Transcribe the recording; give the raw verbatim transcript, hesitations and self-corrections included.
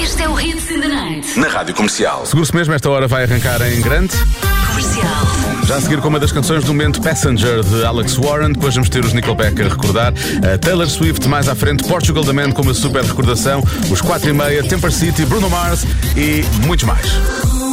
Este é o Hits in the Night. Na Rádio Comercial. Seguro-se mesmo, esta hora vai arrancar em grande. Comercial. Já a seguir com uma das canções do momento, Passenger, de Alex Warren. Depois vamos ter os Nickelback a recordar. A Taylor Swift mais à frente, Portugal The Man com uma super recordação. Os quatro e meia, Temper City, Bruno Mars e muitos mais.